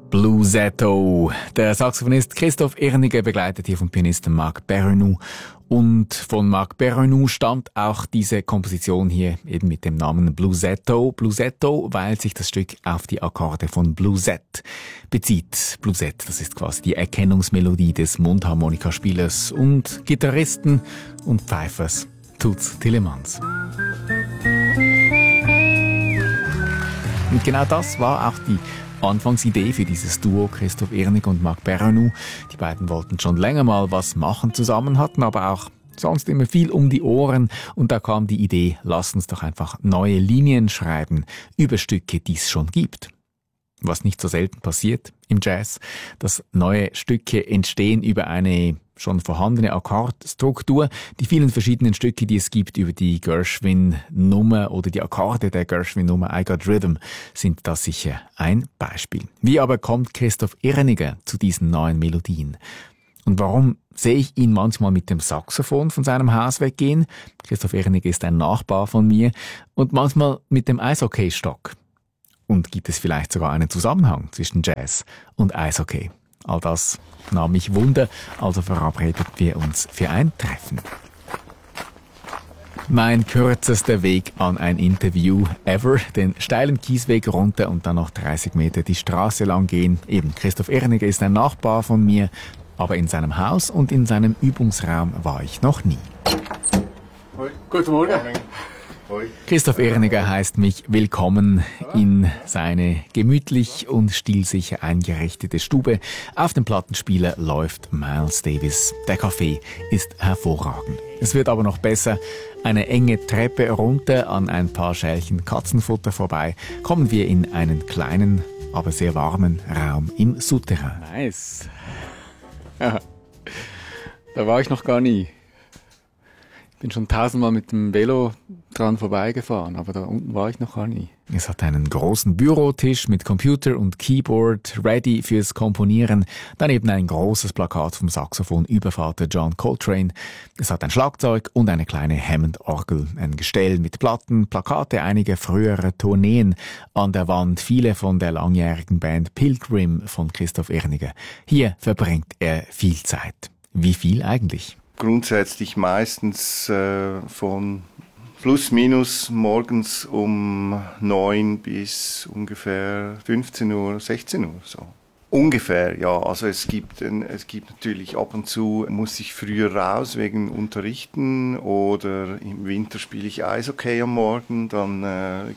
Bluesetto. Der Saxophonist Christoph Erniger begleitet hier vom Pianisten Marc Perrenou. Und von Marc Perrenou stammt auch diese Komposition hier eben mit dem Namen Bluesetto. Bluesetto, weil sich das Stück auf die Akkorde von Bluesette bezieht. Bluesette, das ist quasi die Erkennungsmelodie des Mundharmonikaspielers und Gitarristen und Pfeifers Toots Thielemans. Und genau das war auch die Anfangsidee für dieses Duo Christoph Erniger und Marc Perrenou. Die beiden wollten schon länger mal was machen zusammen, hatten aber auch sonst immer viel um die Ohren. Und da kam die Idee, lass uns doch einfach neue Linien schreiben über Stücke, die es schon gibt. Was nicht so selten passiert im Jazz, dass neue Stücke entstehen über eine schon vorhandene Akkordstruktur. Die vielen verschiedenen Stücke, die es gibt über die Gershwin-Nummer oder die Akkorde der Gershwin-Nummer I Got Rhythm, sind da sicher ein Beispiel. Wie aber kommt Christoph Erniger zu diesen neuen Melodien? Und warum sehe ich ihn manchmal mit dem Saxophon von seinem Haus weggehen? Christoph Erniger ist ein Nachbar von mir. Und manchmal mit dem Eishockeystock. Und gibt es vielleicht sogar einen Zusammenhang zwischen Jazz und Eishockey? All das nahm mich Wunder, also verabredeten wir uns für ein Treffen. Mein kürzester Weg an ein Interview ever, den steilen Kiesweg runter und dann noch 30 Meter die Straße lang gehen. Eben, Christoph Erniger ist ein Nachbar von mir, aber in seinem Haus und in seinem Übungsraum war ich noch nie. Hoi. Guten Morgen. Christoph Erniger heißt mich willkommen in seine gemütlich und stilsicher eingerichtete Stube. Auf dem Plattenspieler läuft Miles Davis. Der Kaffee ist hervorragend. Es wird aber noch besser. Eine enge Treppe runter an ein paar Schälchen Katzenfutter vorbei, kommen wir in einen kleinen, aber sehr warmen Raum im Souterrain. Nice. Ja. Da war ich noch gar nie. Ich bin schon 1000-mal mit dem Velo dran vorbeigefahren, aber da unten war ich noch gar nie. Es hat einen großen Bürotisch mit Computer und Keyboard, ready fürs Komponieren. Daneben ein großes Plakat vom Saxophon Übervater John Coltrane. Es hat ein Schlagzeug und eine kleine Hammond-Orgel, ein Gestell mit Platten, Plakate einiger früherer Tourneen an der Wand, viele von der langjährigen Band Pilgrim von Christoph Erniger. Hier verbringt er viel Zeit. Wie viel eigentlich? Grundsätzlich meistens von plus minus morgens um 9 bis ungefähr 15 Uhr, 16 Uhr so. Ungefähr, ja. Also es gibt natürlich ab und zu, muss ich früher raus wegen Unterrichten oder im Winter spiele ich Eishockey am Morgen, dann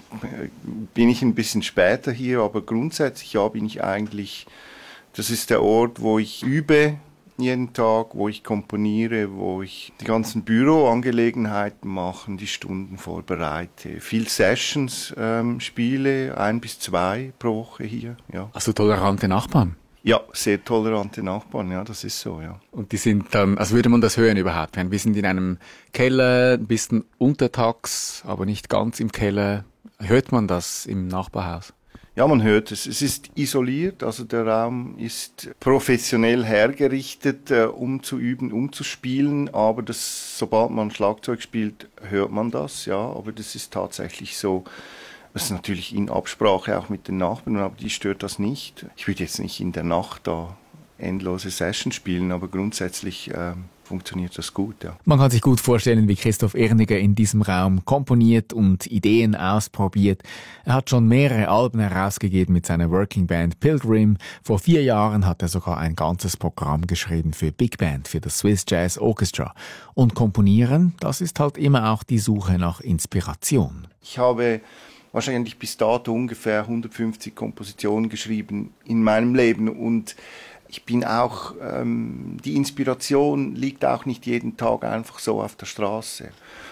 bin ich ein bisschen später hier, aber grundsätzlich ja bin ich eigentlich, das ist der Ort, wo ich übe, jeden Tag, wo ich komponiere, wo ich die ganzen Büroangelegenheiten mache, die Stunden vorbereite. Viel Sessions spiele, 1 bis 2 pro Woche hier. Ja. Also tolerante Nachbarn? Ja, sehr tolerante Nachbarn, ja, das ist so, ja. Und die sind dann, also würde man das hören überhaupt? Wir sind in einem Keller, ein bisschen untertags, aber nicht ganz im Keller. Hört man das im Nachbarhaus? Ja, man hört es. Es ist isoliert, also der Raum ist professionell hergerichtet, um zu üben, um zu spielen, aber sobald man Schlagzeug spielt, hört man das, ja, aber das ist tatsächlich so. Das ist natürlich in Absprache auch mit den Nachbarn, aber die stört das nicht. Ich würde jetzt nicht in der Nacht da endlose Sessions spielen, aber grundsätzlich funktioniert das gut, ja. Man kann sich gut vorstellen, wie Christoph Erniger in diesem Raum komponiert und Ideen ausprobiert. Er hat schon mehrere Alben herausgegeben mit seiner Working Band Pilgrim. Vor 4 Jahren hat er sogar ein ganzes Programm geschrieben für Big Band, für das Swiss Jazz Orchestra. Und komponieren, das ist halt immer auch die Suche nach Inspiration. Ich habe wahrscheinlich bis dato ungefähr 150 Kompositionen geschrieben in meinem Leben und ich bin auch, die Inspiration liegt auch nicht jeden Tag einfach so auf der Straße.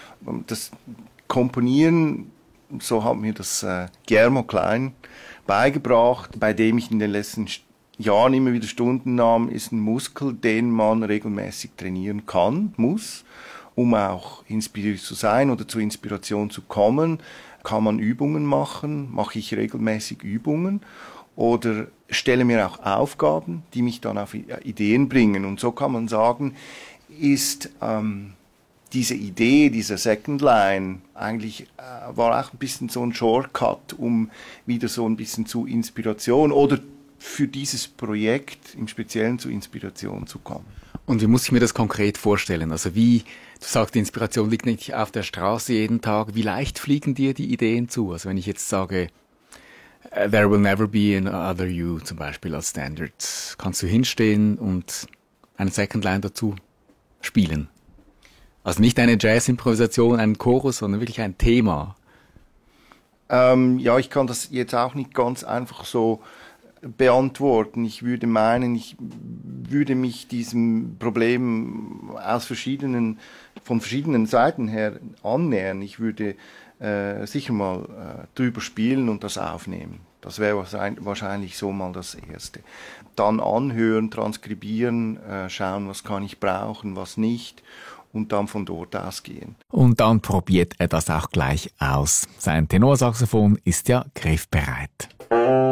Das Komponieren, so hat mir das Guillermo Klein beigebracht, bei dem ich in den letzten Jahren immer wieder Stunden nahm, ist ein Muskel, den man regelmäßig trainieren kann, muss, um auch inspiriert zu sein oder zur Inspiration zu kommen. Kann man Übungen machen, mache ich regelmäßig Übungen. Oder stelle mir auch Aufgaben, die mich dann auf Ideen bringen. Und so kann man sagen, ist diese Idee, dieser Second Line, eigentlich war auch ein bisschen so ein Shortcut, um wieder so ein bisschen zu Inspiration oder für dieses Projekt im Speziellen zu Inspiration zu kommen. Und wie muss ich mir das konkret vorstellen? Also wie, du sagst, die Inspiration liegt nicht auf der Straße jeden Tag. Wie leicht fliegen dir die Ideen zu? Also wenn ich jetzt sage, There will never be another you zum Beispiel als Standard, kannst du hinstehen und eine Second Line dazu spielen? Also nicht eine Jazz-Improvisation, einen Chorus, sondern wirklich ein Thema. Ja, ich kann das jetzt auch nicht ganz einfach so beantworten. Ich würde meinen, ich würde mich diesem Problem von verschiedenen Seiten her annähern. Ich würde sicher mal drüber spielen und das aufnehmen. Das wäre wahrscheinlich so mal das Erste. Dann anhören, transkribieren, schauen, was kann ich brauchen, was nicht. Und dann von dort ausgehen. Und dann probiert er das auch gleich aus. Sein Tenorsaxophon ist ja griffbereit.